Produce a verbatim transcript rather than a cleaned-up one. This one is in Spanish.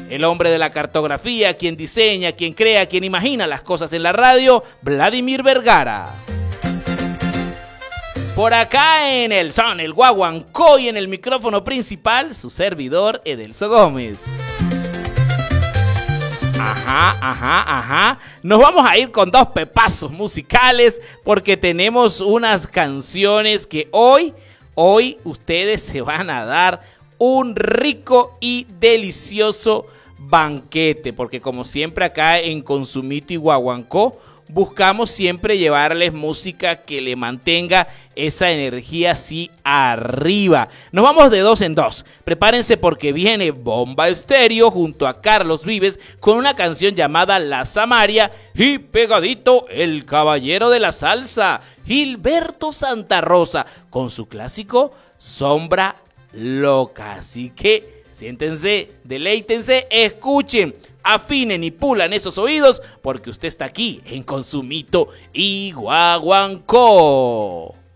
El hombre de la cartografía, quien diseña, quien crea, quien imagina las cosas en la radio, Vladimir Vergara. Por acá en el son, el guaguancó, y en el micrófono principal, su servidor Edelso Gómez. Ajá, ajá, ajá. Nos vamos a ir con dos pepazos musicales porque tenemos unas canciones que hoy, hoy ustedes se van a dar un rico y delicioso banquete, porque como siempre acá en Consumito y Guaguancó buscamos siempre llevarles música que le mantenga esa energía así arriba. Nos vamos de dos en dos. Prepárense porque viene Bomba Estéreo junto a Carlos Vives con una canción llamada La Samaria, y pegadito el caballero de la salsa, Gilberto Santa Rosa, con su clásico Sombra Loca. Así que siéntense, deleítense, escuchen, afinen y pulan esos oídos porque usted está aquí en Consumito y Guaguancó.